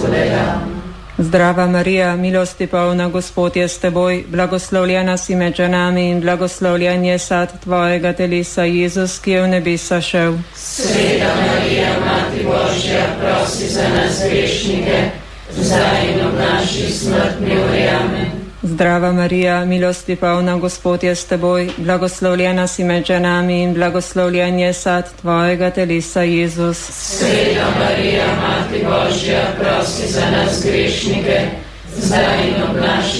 hudega. Zdrava Marija, milosti polna, Gospod je s teboj, blagoslovljena si med ženami in blagoslovljen je sad tvojega telesa, Jezus, ki je v nebesa šel. Sveta Marija, Mati Božja, prosi za nas grešnike, zdaj in ob naši smrtni uri. Amen. Zdrava Marija, milosti polna, Gospod je s teboj, blagoslovljena si med ženami in blagoslovljen je sad tvojega telesa, Jezus. Sveta Marija, Mati Božja, prosi za nas grešnike, zdaj in ob naši